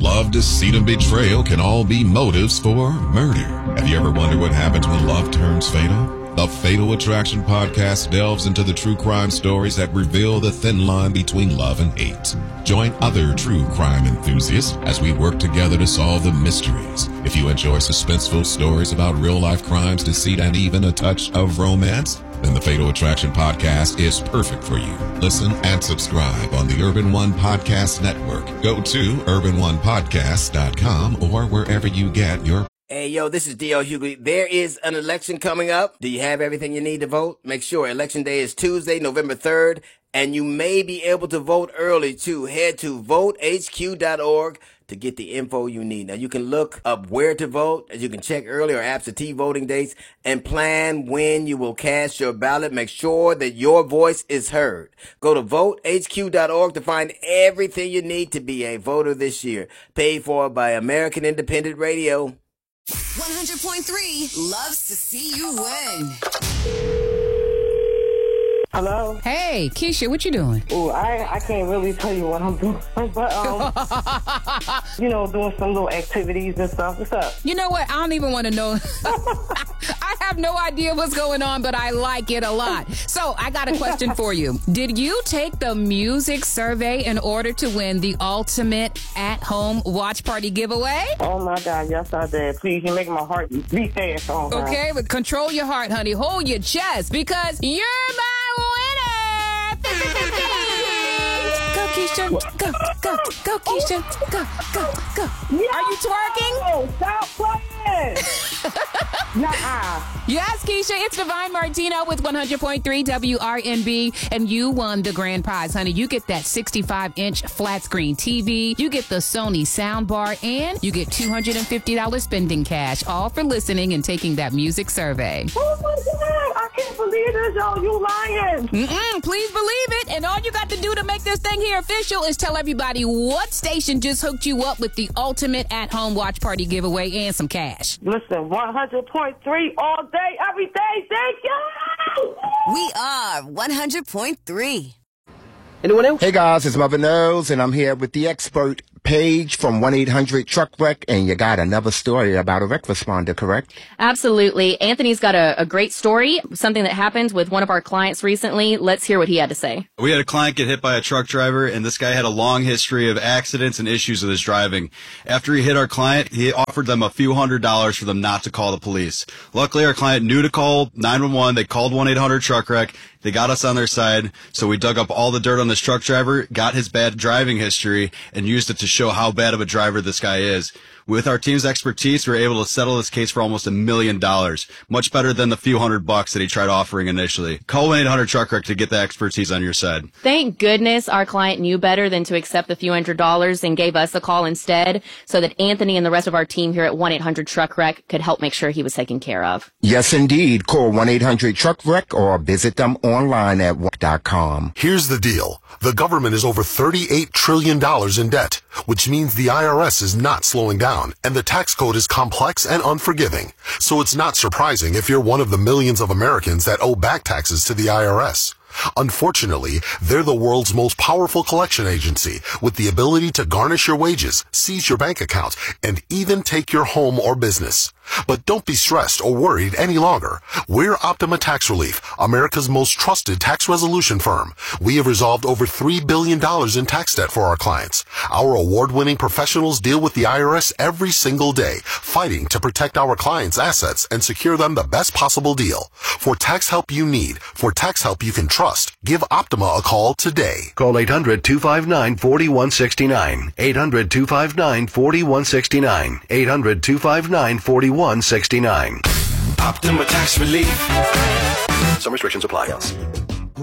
love, deceit, and betrayal can all be motives for murder. Have you ever wondered what happens when love turns fatal? The Fatal Attraction podcast delves into the true crime stories that reveal the thin line between love and hate. Join other true crime enthusiasts as we work together to solve the mysteries. If you enjoy suspenseful stories about real-life crimes, deceit, and even a touch of romance, then the Fatal Attraction podcast is perfect for you. Listen and subscribe on the Urban One Podcast Network. Go to urbanonepodcast.com or wherever you get your. Hey, yo, this is D.L. Hughley. There is an election coming up. Do you have everything you need to vote? Make sure Election Day is Tuesday, November 3rd, and you may be able to vote early, too. Head to votehq.org to get the info you need. Now, you can look up where to vote, as you can check early or absentee voting dates, and plan when you will cast your ballot. Make sure that your voice is heard. Go to votehq.org to find everything you need to be a voter this year. Paid for by American Independent Radio. 100.3 loves to see you win. Hello? Hey, Keisha, what you doing? Oh, I can't really tell you what I'm doing, but, doing some little activities and stuff. What's up? You know what? I don't even want to know. I have no idea what's going on, but I like it a lot. So I got a question for you. Did you take the music survey in order to win the ultimate at-home watch party giveaway? Oh, my God. Yes, I did. Please, you make my heart beat fast. Oh, okay, but control your heart, honey. Hold your chest, because you're my winner. Go, Keisha. Go, Keisha. Go. Yo! Are you twerking? Stop playing. Nuh-uh. Yes, Keisha, it's Divine Martino with 100.3 WRNB, and you won the grand prize, honey. You get that 65-inch flat screen TV, you get the Sony soundbar, and you get $250 spending cash, all for listening and taking that music survey. Oh, my God. I can't believe this, y'all. You lying. Please believe it. And all you got to do to make this thing here official is tell everybody what station just hooked you up with the ultimate at-home watch party giveaway and some cash. Listen, 100.3 all day, every day. Thank you. We are 100.3. Anyone else? Hey guys, it's Mother Nose, and I'm here with the expert Paige from 1-800-TRUCK-WRECK, and you got another story about a wreck responder, correct? Absolutely. Anthony's got a great story, something that happened with one of our clients recently. Let's hear what he had to say. We had a client get hit by a truck driver, and this guy had a long history of accidents and issues with his driving. After he hit our client, he offered them a few $100s for them not to call the police. Luckily, our client knew to call 911. They called 1-800-TRUCK-WRECK. They got us on their side, so we dug up all the dirt on this truck driver, got his bad driving history, and used it to show how bad of a driver this guy is. With our team's expertise, we were able to settle this case for almost $1 million, much better than the few $100 that he tried offering initially. Call 1-800-TRUCK-WRECK to get the expertise on your side. Thank goodness our client knew better than to accept the few $100s and gave us a call instead, so that Anthony and the rest of our team here at 1-800-TRUCK-WRECK could help make sure he was taken care of. Yes, indeed. Call 1-800-TRUCK-WRECK or visit them online at WRECK.com. Here's the deal. The government is over $38 trillion in debt, which means the IRS is not slowing down, and the tax code is complex and unforgiving. So it's not surprising if you're one of the millions of Americans that owe back taxes to the IRS. Unfortunately, they're the world's most powerful collection agency, with the ability to garnish your wages, seize your bank account, and even take your home or business. But don't be stressed or worried any longer. We're Optima Tax Relief, America's most trusted tax resolution firm. We have resolved over $3 billion in tax debt for our clients. Our award-winning professionals deal with the IRS every single day, fighting to protect our clients' assets and secure them the best possible deal. For tax help you need, for tax help you can trust, give Optima a call today. Call 800-259-4169. 800-259-4169. 800-259-4169. Optima Tax Relief. Some restrictions apply.